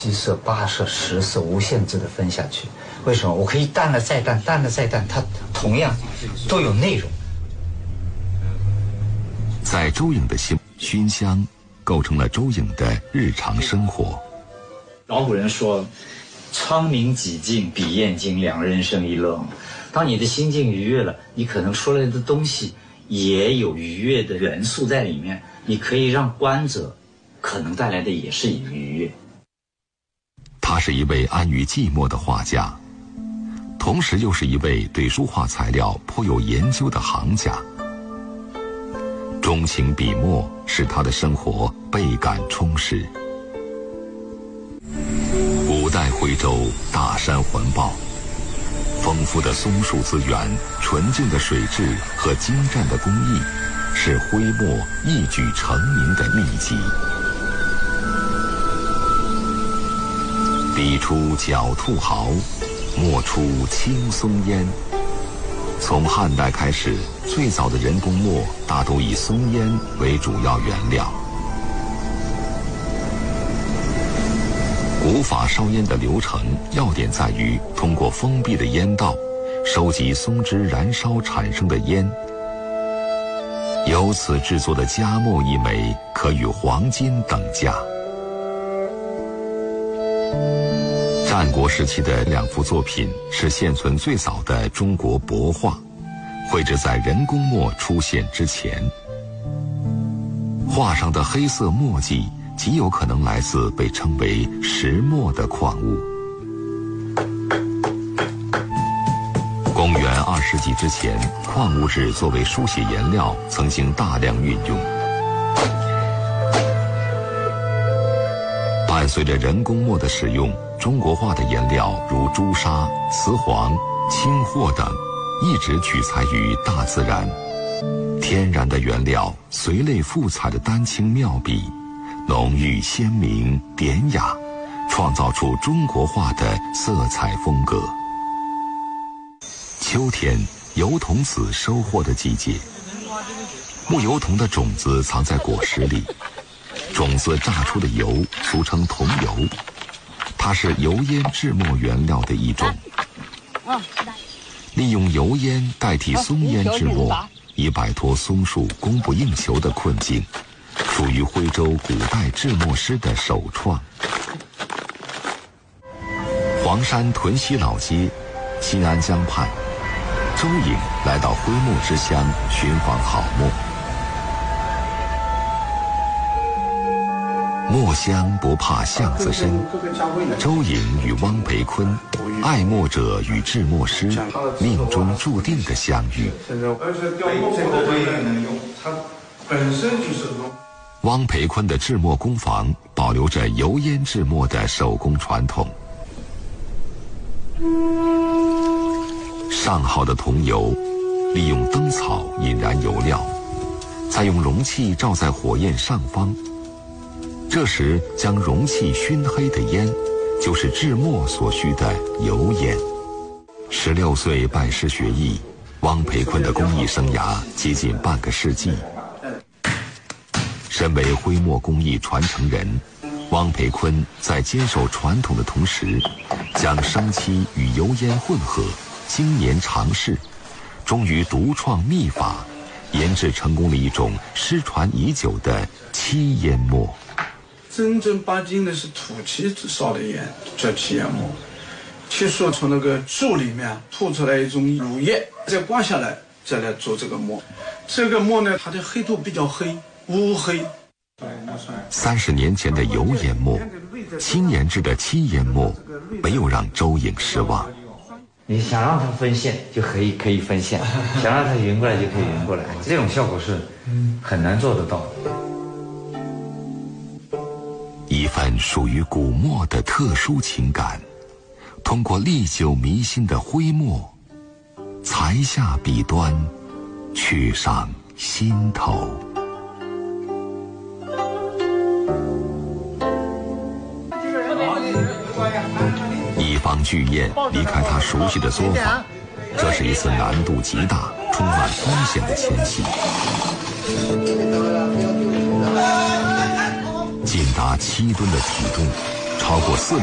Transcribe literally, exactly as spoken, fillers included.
七色、八色、十色无限制的分下去。为什么？我可以淡了再淡，淡了再淡，它同样都有内容。 在周颖的心，熏香构成了周颖的日常生活。 老古人说：“昌明几净，比燕京，两人生一乐。”当你的心境愉悦了，你可能说来的东西也有愉悦的元素在里面，你可以让观者可能带来的也是愉悦。 他是一位安于寂寞的画家，同时又是一位对书画材料颇有研究的行家。钟情笔墨使他的生活倍感充实。古代徽州大山环抱，丰富的松树资源、纯净的水质和精湛的工艺，是徽墨一举成名的秘籍。笔出狡兔毫，墨出青松烟。从汉代开始，最早的人工墨大都以松烟为主要原料。古法烧烟的流程要点在于通过封闭的烟道收集松枝燃烧产生的烟，由此制作的佳墨一枚可与黄金等价。战国时期的两幅作品是现存最早的中国帛画，绘制在人工墨出现之前。画上的黑色墨迹极有可能来自被称为石墨的矿物。公元二世纪之前，矿物质作为书写颜料曾经大量运用。伴随着人工墨的使用，中国画的颜料如朱砂、瓷黄、青货等，一直取材于大自然。天然的原料，随类复彩的丹青妙笔，浓郁鲜明典雅，创造出中国画的色彩风格。秋天，油桐子收获的季节，木油桐的种子藏在果实里，种子榨出的油俗称桐油，它是油烟制墨原料的一种。利用油烟代替松烟制墨，以摆脱松树供不应求的困境，属于徽州古代制墨师的首创。黄山屯溪老街，新安江畔，周颖来到徽墨之乡寻访好墨。墨香不怕巷子深，周颖与汪培坤，爱墨者与制墨师，命中注定的相遇。 而且雕墨的这个能用，它本身就是用。 汪培坤的制墨工坊保留着油烟制墨的手工传统。上好的桐油，利用灯草引燃油料，再用容器照在火焰上方。这时将容器熏黑的烟，就是制墨所需的油烟。十六岁拜师学艺，汪培坤的工艺生涯接近半个世纪。身为徽墨工艺传承人，汪培坤在坚守传统的同时，将生漆与油烟混合，经年尝试，终于独创秘法，研制成功了一种失传已久的漆烟墨。 正正八经的是土漆烧的烟，叫漆烟墨。漆树从那个树里面吐出来一种乳液，再刮下来，再来做这个墨。这个墨呢，它的黑度比较黑，乌黑。 三十年前的油烟墨，新研制的漆烟墨，没有让周颖失望。 你想让它分线就可以可以分线，想让它匀过来就可以匀过来，这种效果是很难做得到。 一份属于古墨的特殊情感，通过历久弥新的徽墨，裁下笔端，去上心头。一方巨雁离开他熟悉的作坊，这是一次难度极大、充满风险的迁徙。近达七吨的体重， 超过四